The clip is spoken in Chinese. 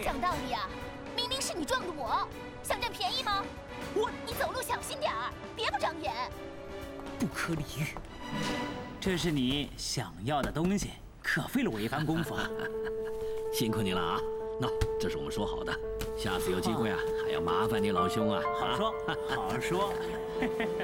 讲道理啊！明明是你撞的我，想占便宜吗？你走路小心点儿，别不长眼。 不可理喻，这是你想要的东西，可费了我一番功夫啊！ 辛苦你了啊！那这是我们说好的，下次有机会啊，还要麻烦你老兄啊！ 好说，好说。